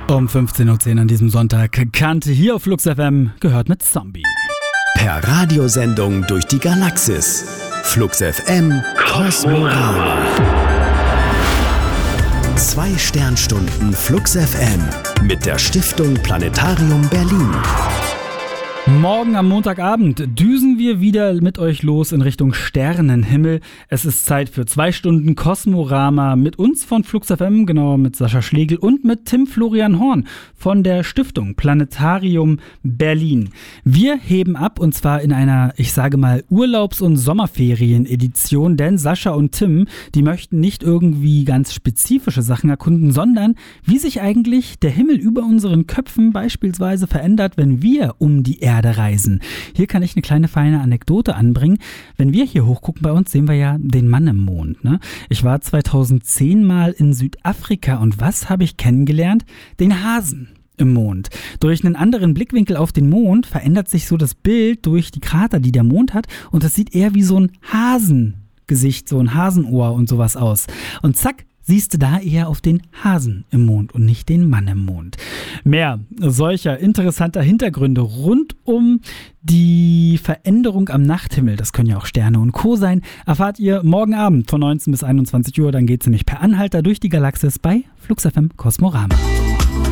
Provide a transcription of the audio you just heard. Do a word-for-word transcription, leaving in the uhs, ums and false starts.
Um fünfzehn Uhr zehn an diesem Sonntag Kante hier auf Flux F M gehört mit Zombie. Per Radiosendung durch die Galaxis. Flux F M Kosmorama. Zwei Sternstunden Flux F M mit der Stiftung Planetarium Berlin. Morgen am Montagabend düsen wir wieder mit euch los in Richtung Sternenhimmel. Es ist Zeit für zwei Stunden Kosmorama mit uns von Flux F M, genauer mit Sascha Schlegel und mit Tim Florian Horn von der Stiftung Planetarium Berlin. Wir heben ab und zwar in einer, ich sage mal, Urlaubs- und Sommerferien-Edition, denn Sascha und Tim, die möchten nicht irgendwie ganz spezifische Sachen erkunden, sondern wie sich eigentlich der Himmel über unseren Köpfen beispielsweise verändert, wenn wir um die Erde reisen. Hier kann ich eine kleine feine Anekdote anbringen. Wenn wir hier hochgucken bei uns, sehen wir ja den Mann im Mond. Ne? Ich war zweitausendzehn mal in Südafrika und was habe ich kennengelernt? Den Hasen im Mond. Durch einen anderen Blickwinkel auf den Mond verändert sich so das Bild durch die Krater, die der Mond hat, und das sieht eher wie so ein Hasengesicht, so ein Hasenohr und sowas aus. Und zack, siehst du da eher auf den Hasen im Mond und nicht den Mann im Mond. Mehr solcher interessanter Hintergründe rund um die Veränderung am Nachthimmel, das können ja auch Sterne und Co. sein, erfahrt ihr morgen Abend von neunzehn bis einundzwanzig Uhr. Dann geht es nämlich per Anhalter durch die Galaxis bei Flux F M Kosmorama.